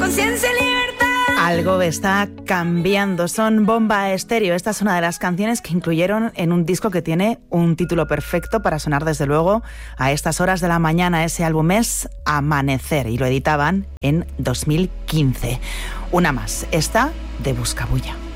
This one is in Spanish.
conciencia y libertad. Algo está cambiando. Son Bomba Estéreo. Esta es una de las canciones que incluyeron en un disco que tiene un título perfecto para sonar desde luego a estas horas de la mañana. Ese álbum es Amanecer y lo editaban en 2015. Una más, esta de Buscabulla.